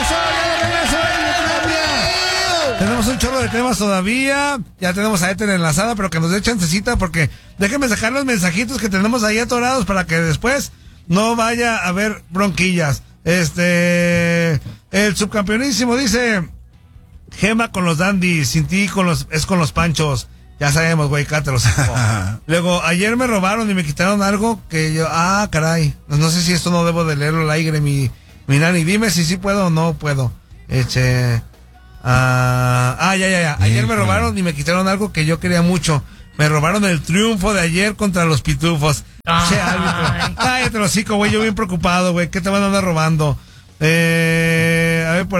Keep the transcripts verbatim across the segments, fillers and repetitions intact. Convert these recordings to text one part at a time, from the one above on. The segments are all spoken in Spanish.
¡Ya de regreso! Tenemos un chorro de temas todavía. Ya tenemos a Ethel enlazada, pero que nos dé chancecita porque déjenme sacar los mensajitos que tenemos ahí atorados para que después no vaya a haber bronquillas. Este, el subcampeonísimo dice: Gema con los dandies, sin ti con los, es con los panchos. Ya sabemos, güey, cátelos. Luego, ayer me robaron y me quitaron algo que yo, ah, caray. No sé si esto no debo de leerlo al aire, mi, mi nani. Dime si sí puedo o no puedo. Este, ah, ah, ya, ya, ya. Ayer me robaron y me quitaron algo que yo quería mucho. Me robaron el triunfo de ayer contra los pitufos. Che, árbitro. Cállate los hocico, güey, yo bien preocupado, güey. ¿Qué te van a andar robando? Eh, a ver, por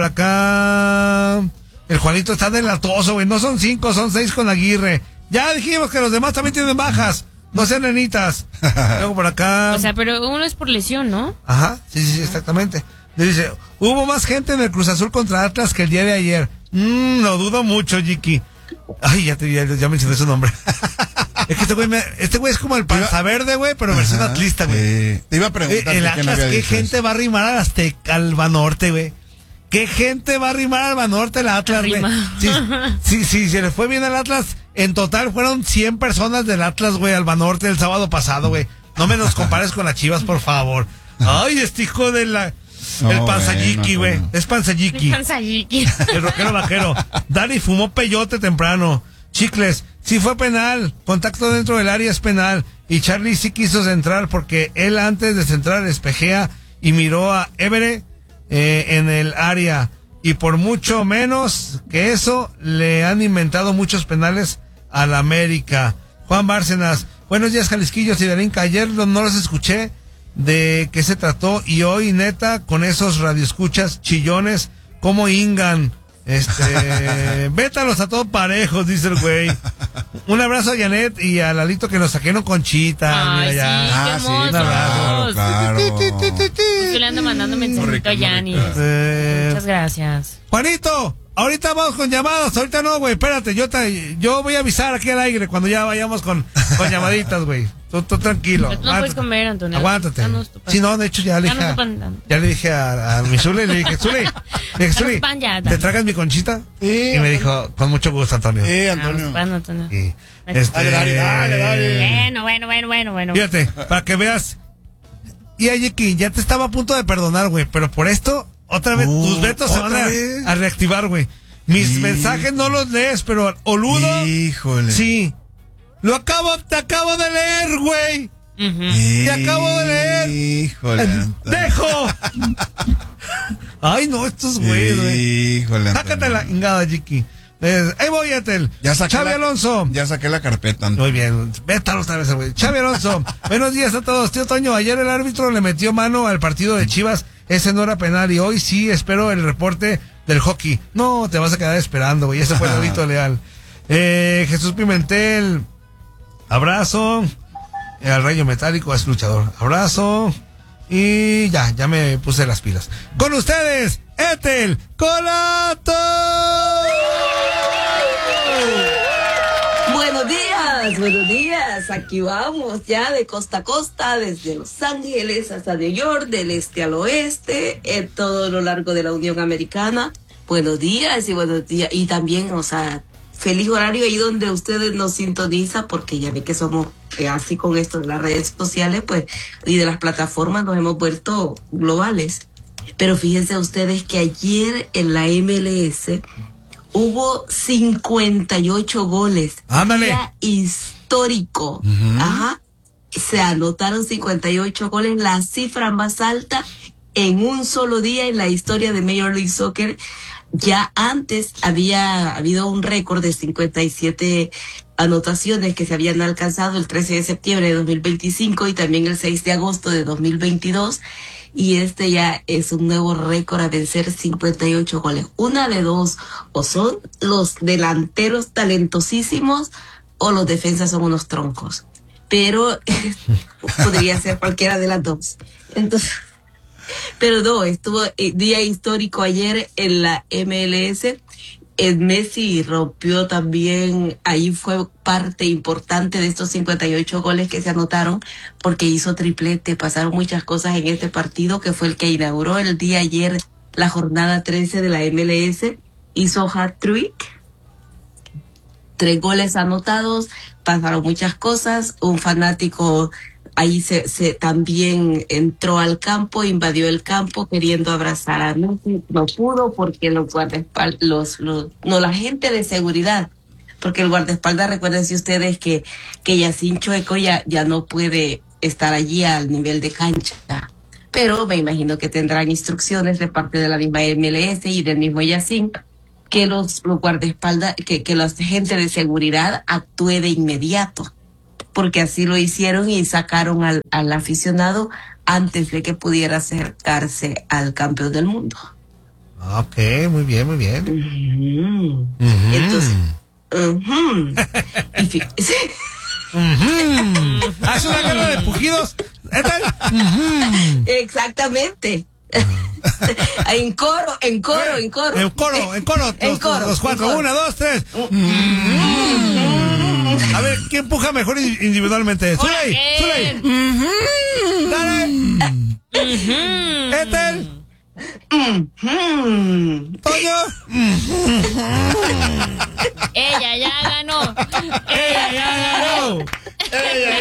acá. El Juanito está delatoso, güey. No son cinco, son seis con Aguirre. Ya dijimos que los demás también tienen bajas. No sean nenitas. Luego por acá. O sea, pero uno es por lesión, ¿no? Ajá, sí, sí, exactamente. Dice, hubo más gente en el Cruz Azul contra Atlas que el día de ayer. Mmm, lo dudo mucho, Jiki. Ay, ya te ya, ya mencioné su nombre. Es que este güey, me, este güey es como el panza verde, güey, pero versión atlista, güey. Eh, te iba a preguntar. Eh, el Atlas, ¿qué gente eso? Va a arrimar al Azteca, al Banorte, güey? ¿Qué gente va a arrimar al Banorte, el Atlas, güey? Sí, sí, sí, se les fue bien al Atlas. En total fueron cien personas del Atlas, güey, al Banorte el sábado pasado, güey. No me los compares con las Chivas, por favor. Ay, este hijo de la... El no, panzayiki, güey. Bueno, es panzayiki. Panzayiki. El rockero vaquero. Dani fumó peyote temprano. Chicles, sí fue penal. Contacto dentro del área es penal. Y Charlie sí quiso centrar porque él antes de centrar espejea y miró a Évere eh, en el área. Y por mucho menos que eso, le han inventado muchos penales al América. Juan Bárcenas, buenos días, Jalisquillos y Darinka. Ayer no los escuché de qué se trató y hoy neta con esos radioescuchas chillones como hingan, este, vétalos a todos parejos, dice el güey. Un abrazo a Janet y a Lalito que nos saqueron Conchita. Ay, mira ya. sí, Ah, qué sí, un abrazo. Claro, claro. Yo le ando mandando mensajito a Yanis. Eh, Muchas gracias. Juanito, ahorita vamos con llamadas, ahorita no, güey, espérate, yo te, yo voy a avisar aquí al aire cuando ya vayamos con, con llamaditas, güey. Tú, tú tranquilo. Pero tú no puedes comer, Antonio. Aguántate. Ah, no, sí, no, de hecho ya le dije, Ah, no, a, pan, ya le dije a, a mi Zule, le dije, Zule, le dije, Zule, pan ya, ¿te tragas mi conchita? Sí, y me dijo, con mucho gusto, Antonio. Eh, Ah, Antonio. pan, Antonio. Y, este, Dale, dale, dale, dale. Bueno, bueno, bueno, bueno, bueno. Fíjate, para que veas. Y Ayeki, ya te estaba a punto de perdonar, güey, pero por esto, otra vez, Uh, tus vetos se van a, a reactivar, güey. Mis Sí. mensajes no los lees, pero Oludo, Híjole. sí. Lo acabo, te acabo de leer, güey. Uh-huh. Te acabo de leer. Híjole. Antonio. ¡Dejo! Ay, no, estos güeyes, güey. Híjole. Antonio. Sácate la ingada, Jiki. Eh, ahí voy, Etel. Ya saqué Xavi la- Alonso. Ya saqué la carpeta, Antonio. Muy bien, vétalo otra vez, güey. Xavi Alonso, buenos días a todos. Tío Toño, ayer el árbitro le metió mano al partido de Chivas. Ese no era penal y hoy sí espero el reporte del hockey. No, te vas a quedar esperando, güey. Ese fue Lorito Leal. Eh, Jesús Pimentel, abrazo. Eh, al Rayo Metálico es luchador. Abrazo. Y ya, ya me puse las pilas. Con ustedes, Ethel Colato. Buenos días, buenos días. Aquí vamos ya de costa a costa, desde Los Ángeles hasta New York, del este al oeste, en todo lo largo de la Unión Americana. Buenos días y buenos días. Y también, o sea, feliz horario ahí donde ustedes nos sintonizan, porque ya ve que somos eh, así con esto de las redes sociales, pues, y de las plataformas nos hemos vuelto globales. Pero fíjense ustedes que ayer en la M L S hubo cincuenta y ocho goles. Ándale. Día histórico. Ujú. Ajá. Se anotaron cincuenta y ocho goles, la cifra más alta en un solo día en la historia de Major League Soccer. Ya antes había habido un récord de cincuenta y siete anotaciones que se habían alcanzado el trece de septiembre de dos mil veinticinco y también el seis de agosto de dos mil veintidós. Y este ya es un nuevo récord a vencer, cincuenta y ocho goles. Una de dos, o son los delanteros talentosísimos o los defensas son unos troncos. Pero podría ser cualquiera de las dos. Entonces, pero no, estuvo eh, día histórico ayer en la M L S. El Messi rompió también, ahí fue parte importante de estos cincuenta y ocho goles que se anotaron, porque hizo triplete. Pasaron muchas cosas en este partido, que fue el que inauguró el día ayer la jornada trece de la M L S, hizo hat-trick, tres goles anotados, pasaron muchas cosas, un fanático ahí se, se también entró al campo, invadió el campo queriendo abrazar a Messi, no pudo porque los guardaespaldas, los, los, no, la gente de seguridad, porque el guardaespaldas, recuérdense ustedes que, que Yacine Chueco ya, ya no puede estar allí al nivel de cancha, pero me imagino que tendrán instrucciones de parte de la misma M L S y del mismo Yacine, que los, los guardaespaldas, que, que la gente de seguridad actúe de inmediato, porque así lo hicieron y sacaron al, al aficionado antes de que pudiera acercarse al campeón del mundo. Ok, muy bien, muy bien. Uh-huh. Uh-huh. Entonces, uh-huh. y fíjese. Uh-huh. Haz una guerra de pujidos. Uh-huh. Exactamente. en coro, en coro, en coro. En coro, en coro. En los, coro, los cuatro. en coro. Una, dos, tres. A ver, ¿quién empuja mejor individualmente? Zuley, Zuley. Uh-huh. Dale. Uh-huh. Ethel. Uh-huh. Toño. Ella ya ganó. Ella ya ganó. Ella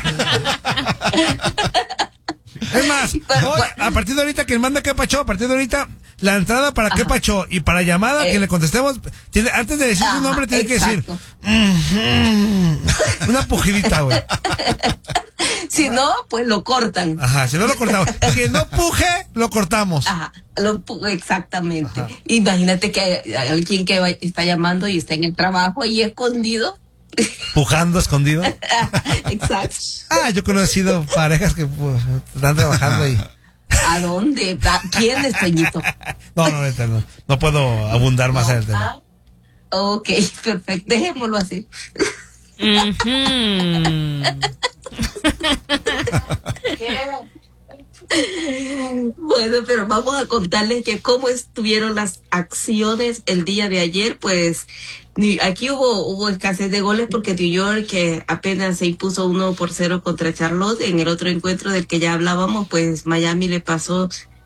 ya. Es más, hoy, a partir de ahorita, quien manda qué pacho, a partir de ahorita, la entrada para qué pacho y para llamada, eh. quien le contestemos, tiene, antes de decir Ajá, su nombre, tiene exacto. que decir mm-hmm. Una pujidita, güey. Si no, pues lo cortan. Ajá, si no lo cortamos. Que no puje, lo cortamos. Ajá, lo, exactamente. Ajá. Imagínate que hay, hay alguien que va, está llamando y está en el trabajo y escondido. Pujando escondido. Exacto. Ah, yo he conocido parejas que pues, están trabajando ahí. ¿A dónde? ¿A quién es, Peñito? No, no, no, no, no puedo abundar más en el tema. Ah, ok, perfecto. Dejémoslo así. Uh-huh. Bueno, pero vamos a contarles que cómo estuvieron las acciones el día de ayer. Pues aquí hubo hubo escasez de goles porque New York, que apenas se impuso uno por cero contra Charlotte. En el otro encuentro del que ya hablábamos, pues Miami le pasó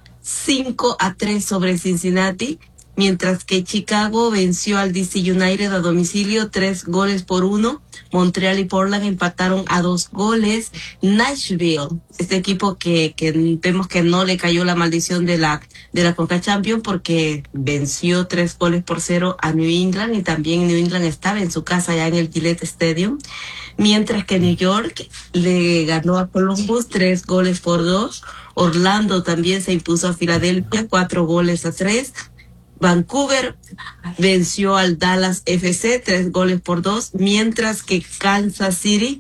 cinco a tres sobre Cincinnati, mientras que Chicago venció al D C United a domicilio tres goles por uno. Montreal y Portland empataron a dos goles. Nashville, este equipo que, que vemos que no le cayó la maldición de la de la Conca Champions porque venció tres goles por cero a New England, y también New England estaba en su casa ya en el Gillette Stadium, mientras que New York le ganó a Columbus tres goles por dos. Orlando también se impuso a Filadelfia cuatro goles a tres. Vancouver venció al Dallas F C tres goles por dos, mientras que Kansas City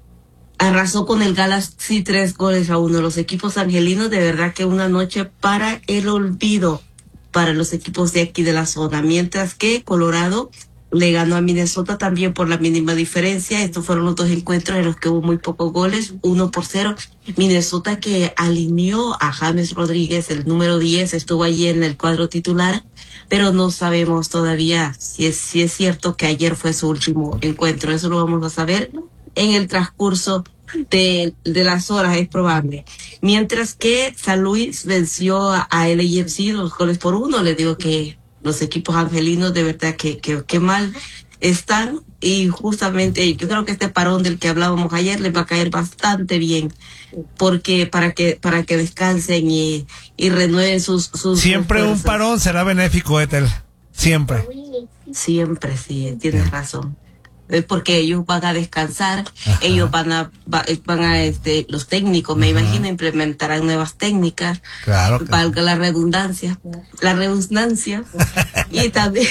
arrasó con el Galaxy tres goles a uno. Los equipos angelinos, de verdad que una noche para el olvido para los equipos de aquí de la zona, mientras que Colorado le ganó a Minnesota también por la mínima diferencia. Estos fueron los dos encuentros en los que hubo muy pocos goles, uno por cero. Minnesota, que alineó a James Rodríguez, el número diez, estuvo allí en el cuadro titular, pero no sabemos todavía si es, si es cierto que ayer fue su último encuentro. Eso lo vamos a saber en el transcurso de, de las horas, es probable. Mientras que San Luis venció a, a L A F C dos goles por uno. Les digo que los equipos angelinos de verdad que, que, que mal están, y justamente yo creo que este parón del que hablábamos ayer les va a caer bastante bien, porque para que para que descansen y, y renueven sus, sus siempre sus un parón será benéfico, Ethel, siempre. Siempre, sí, tienes razón. Porque ellos van a descansar. Ajá. Ellos van a, va, van a, este, los técnicos, me Ajá. imagino, implementarán nuevas técnicas. Claro. Que valga la redundancia, la redundancia. Y también.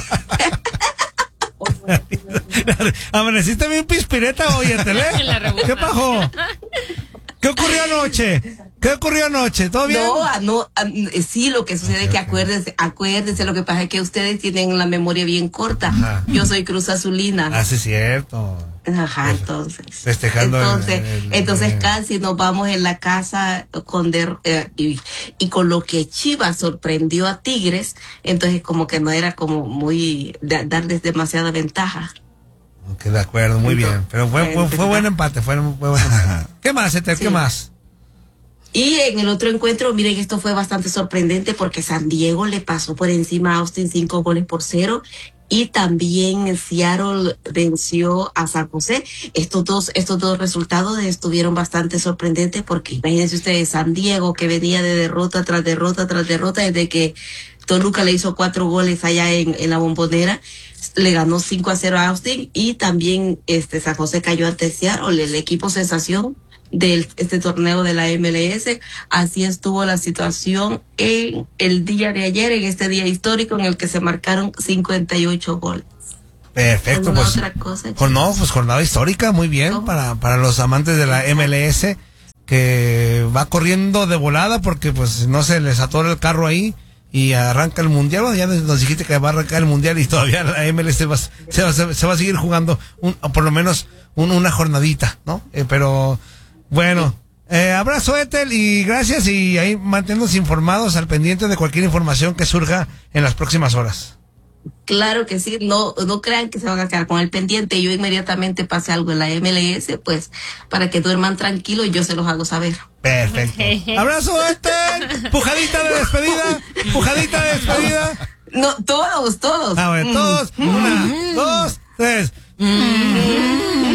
Amaneciste bien pispireta hoy, Tele. ¿Qué pasó? ¿Qué ocurrió anoche? ¿Qué ocurrió anoche? ¿Todo bien? No, no, sí, lo que sucede okay, es que acuérdense, acuérdense, lo que pasa es que ustedes tienen la memoria bien corta. Ajá. Yo soy Cruz Azulina. Ah, sí, es cierto. Ajá, entonces. Festejando. Entonces, el, el, entonces el, casi nos vamos en la casa con der, eh, y, y con lo que Chivas sorprendió a Tigres, entonces como que no era como muy, de, darles demasiada ventaja. Ok, de acuerdo, muy entonces, bien. Pero fue, fue, fue buen empate, fue, fue buen empate. ¿Qué más, Eter? Sí. ¿Qué más? Y en el otro encuentro, miren, esto fue bastante sorprendente porque San Diego le pasó por encima a Austin cinco goles por cero. Y también Seattle venció a San José. Estos dos, estos dos resultados estuvieron bastante sorprendentes porque imagínense ustedes, San Diego que venía de derrota tras derrota tras derrota desde que Toluca le hizo cuatro goles allá en, en la Bombonera, le ganó cinco a cero a Austin, y también este San José cayó ante Seattle, el equipo sensación de este torneo de la M L S. Así estuvo la situación en el día de ayer, en este día histórico en el que se marcaron cincuenta y ocho goles. Perfecto, pues, otra cosa, con, no, pues jornada histórica, muy bien, ¿no? para, para los amantes de la M L S, que va corriendo de volada porque pues no se les atora el carro ahí y arranca el mundial. Bueno, ya nos dijiste que va a arrancar el mundial y todavía la M L S va, se, va, se, se va a seguir jugando un, o por lo menos un, una jornadita, ¿no? Eh, pero bueno, eh, abrazo Ethel y gracias, y ahí manténnos informados al pendiente de cualquier información que surja en las próximas horas. Claro que sí, no no crean que se van a quedar con el pendiente. Yo inmediatamente pase algo en la M L S, pues para que duerman tranquilos y yo se los hago saber. Perfecto. Abrazo Ethel, pujadita de despedida, pujadita de despedida. No, todos, todos. A ver, todos, mm. una, mm. dos, tres. Mm.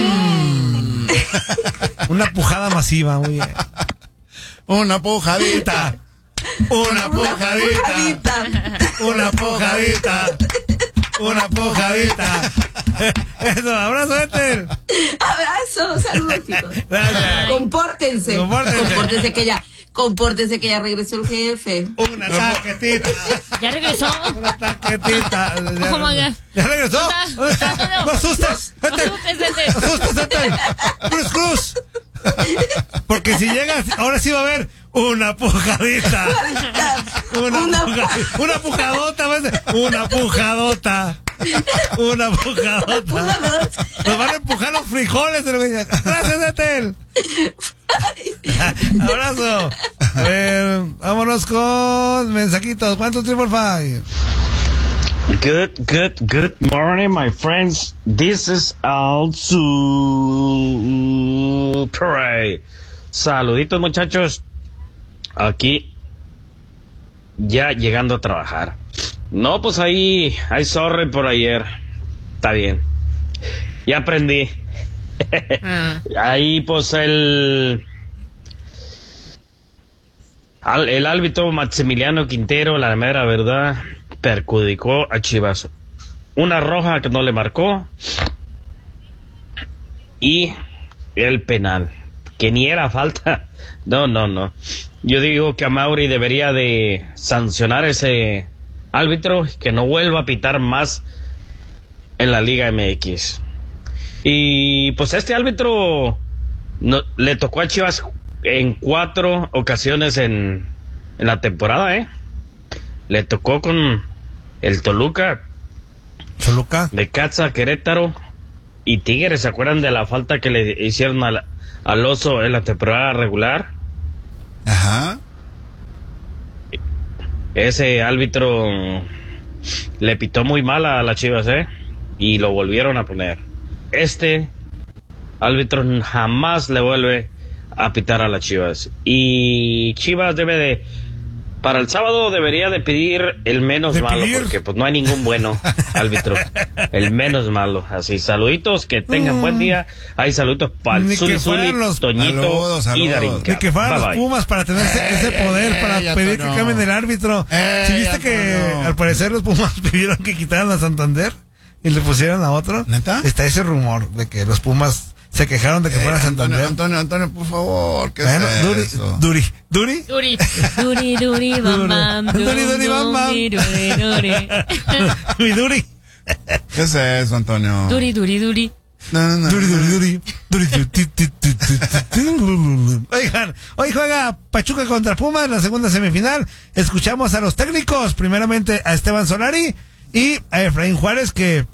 Una pujada masiva, muy bien. Una pujadita. Una pujadita. Una pujadita. Una pujadita. Eso, abrazo, Ethel. Abrazo, saludos, chicos. Gracias. Compórtense. Compórtense. Compórtense que ya, compórtense que ya regresó el jefe. Una tarjetita. ¿Ya regresó? Una tarjetita. Oh my God. ¿Ya regresó? ¿Dónde está? No asustes. Ethel. Asustes, No asustes, Ethel. Cruz, cruz. Porque si llegas, ahora sí va a haber una pujadita. Una, Una puja, una pujadota. Una pujadota. Una pujadota. Nos van a empujar los frijoles. Gracias, Ethel. Abrazo. Eh, vámonos con mensajitos. ¿Cuántos triple five? Good, good, good morning, my friends. This is Al Super. Saluditos, muchachos. Aquí ya llegando a trabajar. No, pues ahí, ahí sorry por ayer. Está bien. Ya aprendí. Ahí, pues el. Al, el árbitro Maximiliano Quintero, la mera verdad, perjudicó a Chivas. Una roja que no le marcó y el penal, que ni era falta. No, no, no. Yo digo que a Mauri debería de sancionar ese árbitro, que no vuelva a pitar más en la Liga M X. Y pues este árbitro no, le tocó a Chivas en cuatro ocasiones en, en la temporada, ¿eh? Le tocó con el Toluca, Toluca, Necaxa, Querétaro y Tigres. ¿Se acuerdan de la falta que le hicieron al, al Oso en la temporada regular? Ajá. Ese árbitro le pitó muy mal a las Chivas, ¿eh? Y lo volvieron a poner. Este árbitro jamás le vuelve a pitar a las Chivas. Y Chivas debe de, para el sábado debería de pedir el menos ¿De malo, pedir? porque pues no hay ningún bueno árbitro. El menos malo. Así, saluditos, que tengan Mm. buen día. Hay saluditos para Ni el que Zuli fueran Zuli, los- Toñito Saludos, saludos. y Darinka. Ni que fueran Bye, los bye. Pumas para tener ese, ese poder para ya, pedir que Toño. cambien el árbitro. Eh, ¿Sí viste ya, que Toño. al parecer los Pumas pidieron que quitaran a Santander y le pusieran a otro? ¿Neta? Está ese rumor de que los Pumas se quejaron de que Eh, fuera Antonio, Santander. Antonio, Antonio, por favor, ¿qué Bueno, es Duri, eso? Duri, Duri, Duri. Duri, duri, bam, bam. Duri, duri, bam, bam. Duri, duri, duri. mi Duri, ¿Qué es eso, Antonio? Duri, duri, duri. No, no, no. Duri, Duri, Duri, Duri, tu, tu, tu, tu, tu, tu. Oigan, hoy juega Pachuca contra Pumas, la segunda semifinal. Escuchamos a los técnicos, primeramente a Esteban Solari y a Efraín Juárez, que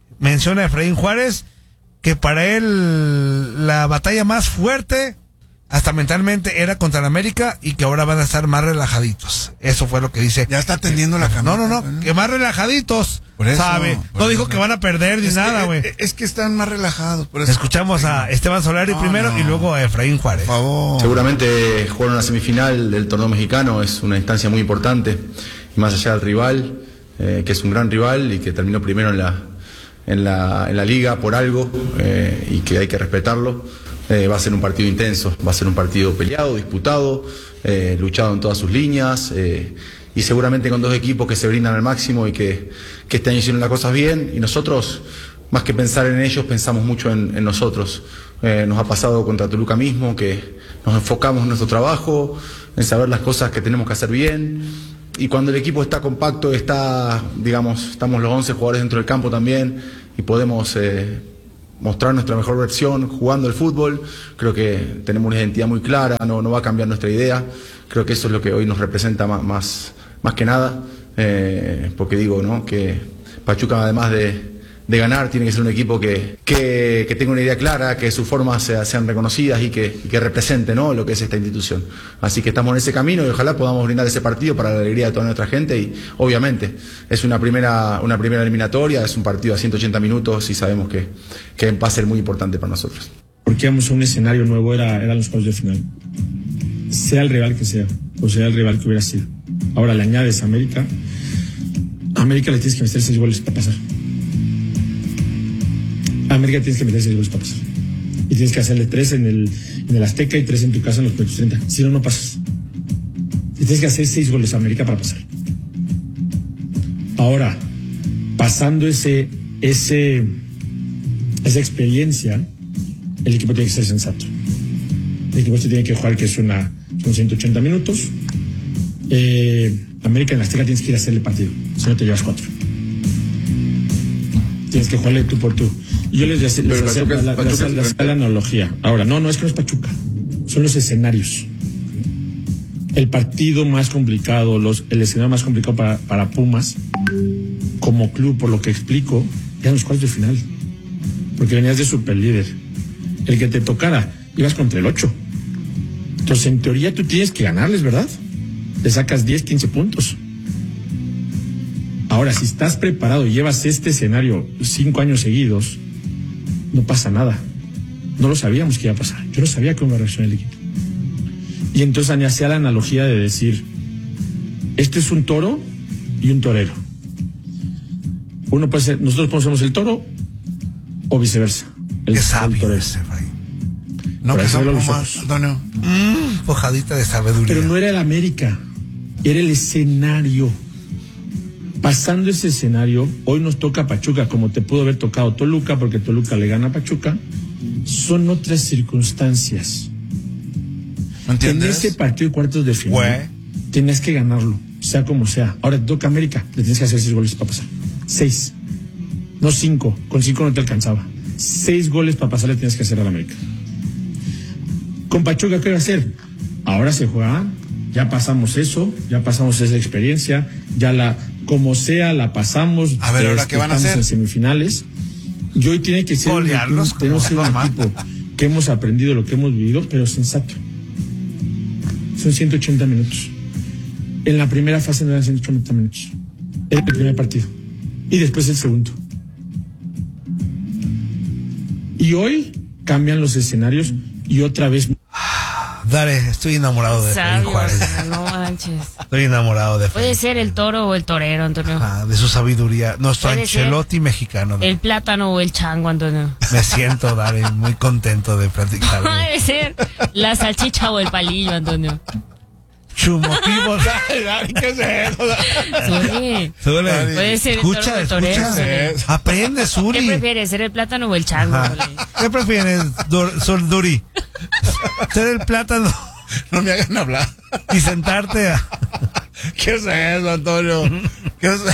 menciona a Efraín Juárez que para él la batalla más fuerte hasta mentalmente era contra el América y que ahora van a estar más relajaditos. Eso fue lo que dice. Ya está tendiendo la No, camisa. no, no, que más relajaditos. Por eso, sabe. por No dijo eso. que van a perder ni Es nada, que- güey. Es que están más relajados. Por eso. Escuchamos a Esteban Solari No, primero no. y luego a Efraín Juárez. Por favor. Seguramente jugar una semifinal del torneo mexicano es una instancia muy importante, y más allá del rival, eh, que es un gran rival y que terminó primero en la, en la, en la liga por algo, eh, y que hay que respetarlo. Eh, va a ser un partido intenso, va a ser un partido peleado, disputado, eh, luchado en todas sus líneas, eh, y seguramente con dos equipos que se brindan al máximo y que, que este año hicieron las cosas bien, y nosotros, más que pensar en ellos, pensamos mucho en, en nosotros. Eh, nos ha pasado contra Toluca mismo, que nos enfocamos en nuestro trabajo, en saber las cosas que tenemos que hacer bien, y cuando el equipo está compacto, está, digamos, estamos los once jugadores dentro del campo también, y podemos eh, mostrar nuestra mejor versión jugando el fútbol. Creo que tenemos una identidad muy clara, no, no va a cambiar nuestra idea. Creo que eso es lo que hoy nos representa más, más, más que nada, eh, porque digo, ¿no?, que Pachuca, además de, de ganar, tiene que ser un equipo que, que, que tenga una idea clara, que sus formas sea, sean reconocidas y que, y que represente, ¿no?, lo que es esta institución. Así que estamos en ese camino y ojalá podamos brindar ese partido para la alegría de toda nuestra gente. Y obviamente es una primera, una primera eliminatoria, es un partido a ciento ochenta minutos y sabemos que, que va a ser muy importante para nosotros. Porque íbamos a un escenario nuevo, era, eran los cuartos de final. Sea el rival que sea, o sea el rival que hubiera sido. Ahora le añades a América. A América le tienes que meter seis goles para pasar. A América tienes que meter seis goles para pasar. Y tienes que hacerle tres en el, en el Azteca y tres en tu casa en los primeros treinta. Si no, no pasas. Y tienes que hacer seis goles a América para pasar. Ahora, pasando ese, ese, esa experiencia, el equipo tiene que ser sensato. El equipo se tiene que jugar, que es una, son ciento ochenta minutos. Eh, América en la Azteca tienes que ir a hacerle partido, si no te llevas cuatro. Tienes que jugarle tú por tú. Y yo les, les, les Pero hacía Pachuca es- la, Pachuca les- es les hacía la analogía. Ahora, no, no es que no es Pachuca, son los escenarios. El partido más complicado, los, el escenario más complicado para, para Pumas, como club, por lo que explico, eran los cuartos de final. Porque venías de super líder. El que te tocara, ibas contra el ocho. Entonces, en teoría, tú tienes que ganarles, ¿verdad? Le sacas diez, quince puntos. Ahora, si estás preparado y llevas este escenario cinco años seguidos, no pasa nada. No lo sabíamos que iba a pasar. Yo no sabía cómo iba a reaccionar el equipo. Y entonces hacía la analogía de decir, este es un toro y un torero. Uno puede ser, nosotros somos el toro o viceversa. El, Qué el sabio torero. ese, Efraín. No, Por que eso son velo los Pumas, ojos. Antonio. Mm, pojadita de sabiduría. Pero no era el América, era el escenario. Pasando ese escenario, hoy nos toca Pachuca, como te pudo haber tocado Toluca, porque Toluca le gana a Pachuca. Son otras circunstancias. ¿No En entiendes? ese partido de cuartos de final, Güey. tienes que ganarlo, sea como sea. Ahora te toca América, le tienes que hacer seis goles para pasar. Seis. No cinco, con cinco no te alcanzaba. Seis goles para pasar le tienes que hacer a la América. Con Pachuca, ¿qué va a hacer? Ahora se juega, ya pasamos eso, ya pasamos esa experiencia, ya la, como sea, la pasamos. A ver, ¿ahora qué van a estamos hacer? en semifinales. Y hoy tiene que ser un, Golearlos un- tenemos que ser un como equipo que hemos aprendido lo que hemos vivido, pero sensato. Son ciento ochenta minutos. En la primera fase no eran ciento ochenta minutos. Era el primer partido. Y después el segundo. Y hoy cambian los escenarios y otra vez. Dale, estoy enamorado de Efraín Sabio, Juárez. no manches. Estoy enamorado de Puede Efraín. ser el toro o el torero, Antonio. Ah, de su sabiduría. Nuestro Puede ser. Ancelotti mexicano. El plátano o el chango, Antonio. Me siento, Dale, muy contento de platicar. Puede ser la salchicha o el palillo, Antonio. Chumotivos. ¿Qué es eso? Zuli. Súbele. Puede ser el toro o Escucha, el torero. escucha. Zuli. Aprende, ¿Qué Zuli. prefieres, ser el plátano o el chango? Ajá. Zuli? ¿Qué prefieres, Dur- Sol Duri? Ser el plátano No me hagan hablar. y sentarte a... ¿Qué es eso, Antonio? ¿Qué es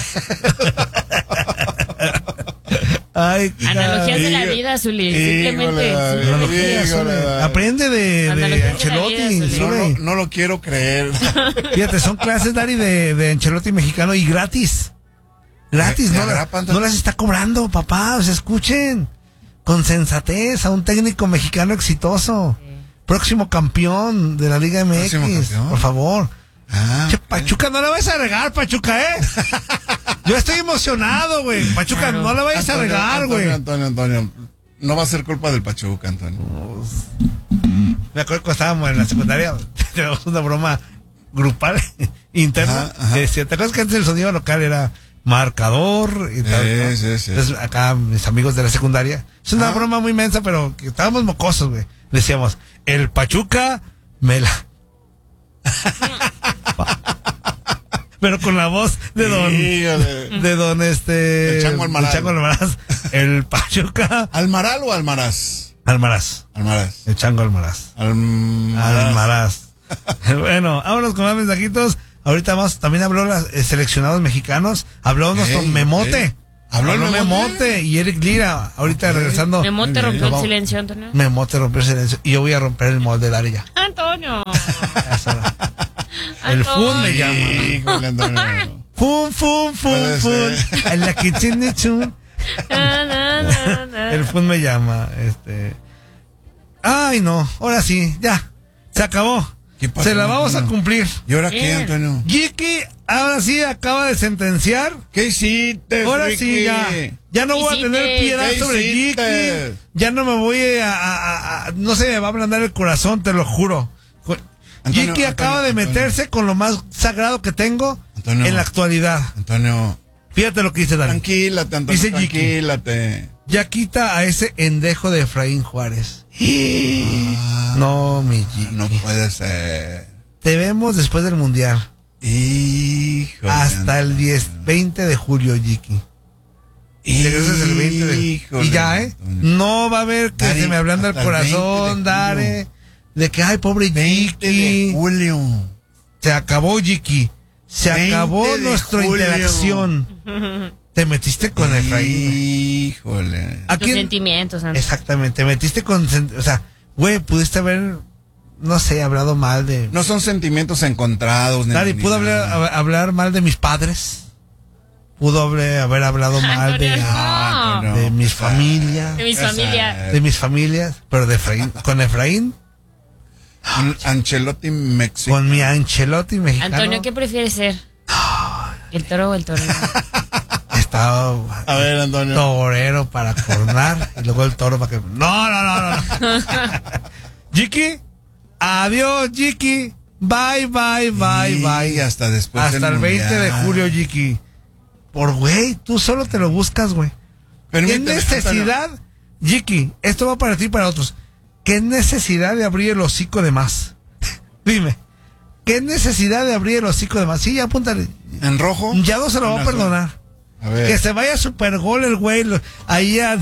Ay, Analogías de la Híjole. vida, Zuli. Híjole, Simplemente. David. Zuli. Analogía, Híjole, Zuli. Dale. Aprende de, de Analogías de la Ancelotti. vida, Zuli. No, Zuli. lo- no lo quiero creer. Fíjate, son clases, Dari, de, de Ancelotti mexicano y gratis. Gratis, ¿Me no, la- agrapan no las está cobrando, papá. O sea, escuchen. Con sensatez a un técnico mexicano exitoso. próximo campeón de la Liga M X. ¿Próximo campeón? Por favor. Ah, Che, ok. Pachuca, no la vayas a regar, Pachuca, ¿eh? Yo estoy emocionado, güey. Pachuca, no la vayas a Antonio, regar, Antonio, güey. Antonio, Antonio. No va a ser culpa del Pachuca, Antonio. Me acuerdo cuando estábamos en la secundaria, teníamos una broma grupal, interna. Ajá, ajá. Que decía, ¿te acuerdas que antes el sonido local era marcador y tal? Sí, ¿no? sí, sí. Entonces, acá mis amigos de la secundaria, es una Ah. broma muy inmensa, pero que estábamos mocosos, güey. Decíamos, el Pachuca me la... Pero con la voz de don... Híjole. De don este... El Chango Almaraz. del Chango Almaraz. El Pachuca... ¿Almaral o Almaraz? Almaraz. Almaraz. El Chango Almaraz. Almaraz. Almaraz. Bueno, vámonos con más mensajitos. Ahorita más, también habló los eh, seleccionados mexicanos. Habló nuestro Ey, Memote. ey. ¿Habló el Memote? Memote? y Eric Lira. Ahorita regresando. Memote Muy rompió bien. el Vamos. silencio, Antonio. Memote rompió el silencio. Y yo voy a romper el molde de la arilla. Antonio. El fun me llama. Híjole, Antonio. Fun, fun, fun, Puede fun. ser. En la kitchen tune. Na, na, na, na. El fun me llama. Este. Ay, no. Ahora sí, ya. Se acabó. ¿Qué pasó, Se la vamos a Antonio? cumplir. ¿Y ahora qué, Bien. Antonio? Jiki, ahora sí acaba de sentenciar. ¿Qué hiciste, Ahora Ricky? sí, ya. Ya no voy a Hiciste. tener piedad ¿Qué sobre hiciste? Jiki. Ya no me voy a, a- a- a- no se me va a ablandar el corazón, te lo juro. Antonio, Jiki acaba de Antonio, meterse con lo más sagrado que tengo Antonio. en la actualidad. Antonio, Fíjate lo que dice Dani. tranquilate, Antonio, Dice Jiki. tranquilate. Ya quita a ese endejo de Efraín Juárez. No, mi Jiki. No puede ser. Te vemos después del Mundial. Híjole. Hasta el diez, Antonio. veinte de julio, Jiki. Y regresas el veinte de Híjole, Y ya, ¿eh? Antonio. No va a haber que Dari, se me ablanda el hasta el veinte corazón, de Dare. julio. De que, ay, pobre veinte de Jiki. julio. Se acabó, Jiki. Se veinte acabó de nuestra julio. interacción. Te metiste con Efraín. Híjole. ¿A Tus quién? sentimientos, Antonio. Exactamente. Te metiste con. sen- O sea, güey, pudiste haber, no sé, hablado mal de. No son sentimientos encontrados. ni- Dari, ni ¿pudo hablar, nada. hab- hablar mal de mis padres? ¿Pudo haber, haber hablado mal de, Antonio, no. Ah, Antonio. de mis familias? De mi Esa- familia. De mis familias, pero de Efraín, con Efraín, Un Ancelotti México. con mi Ancelotti mexicano. Antonio, ¿qué prefieres ser? ¿El toro o el toro? Estaba A ver, Antonio. torero para coronar y luego el toro para que. No, no, no, no. no. Jiki, adiós, Jiki. Bye, bye, bye, Y bye. hasta después Hasta del el veinte de Mundial. julio, Jiki. Por güey, tú solo te lo buscas, güey. ¿Qué Permíteme, necesidad, Jiki? Esto va para ti y para otros. ¿Qué necesidad de abrir el hocico de más? Dime. ¿Qué necesidad de abrir el hocico de más? Sí, ya apúntale. Antonio. ¿En rojo? Ya no se lo va a En azul. perdonar. A ver. Que se vaya super gol el güey. lo- Ahí a